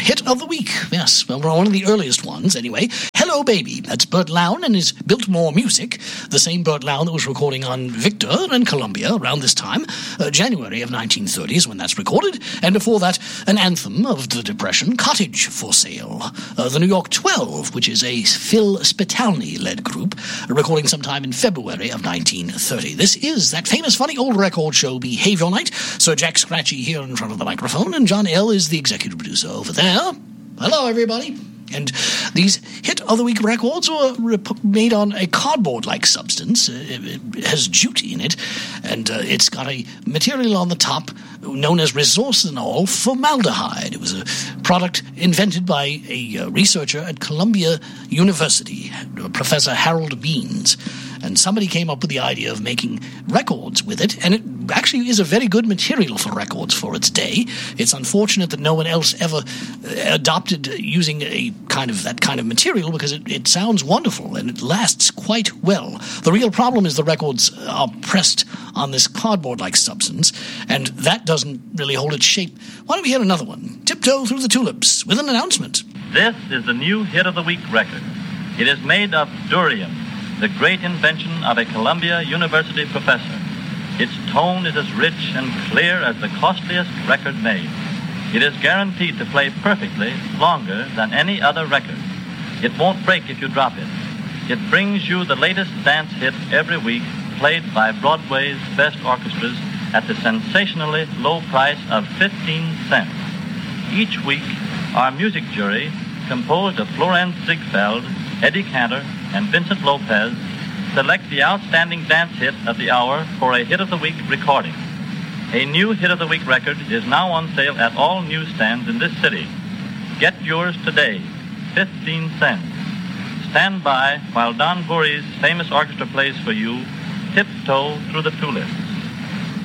hit of the week. Yes, well, one of the earliest ones, anyway. Hello, Baby. That's Burt Lown and his Biltmore Music, the same Burt Lown that was recording on Victor and Columbia around this time, January of 1930 is when that's recorded, and before that, an anthem of the Depression, Cottage for Sale. The New York 12, which is a Phil Spitalny-led group, recording sometime in February of 1930. This is that famous funny old record show, Behavior Night. Sir Jack Scratchy here in front of the microphone, and John L. is the executive producer over there. Hello, everybody. And these hit of the week records were made on a cardboard-like substance. It has jute in it, and it's got a material on the top known as resorcinol formaldehyde. It was a product invented by a researcher at Columbia University, Professor Harold Beans. And somebody came up with the idea of making records with it, and it actually is a very good material for records for its day. It's unfortunate that no one else ever adopted using that kind of material, because it sounds wonderful and it lasts quite well. The real problem is the records are pressed on this cardboard-like substance, and that doesn't really hold its shape. Why don't we hear another one? Tiptoe Through the Tulips, with an announcement. This is the new Hit of the Week record. It is made of durian, the great invention of a Columbia University professor. Its tone is as rich and clear as the costliest record made. It is guaranteed to play perfectly longer than any other record. It won't break if you drop it. It brings you the latest dance hit every week, played by Broadway's best orchestras at the sensationally low price of 15 cents. Each week, our music jury, composed of Florence Ziegfeld, Eddie Cantor, and Vincent Lopez, select the outstanding dance hit of the hour for a Hit of the Week recording. A new Hit of the Week record is now on sale at all newsstands in this city. Get yours today, 15 cents. Stand by while Don Voorhees' famous orchestra plays for you, Tiptoe Through the Tulips.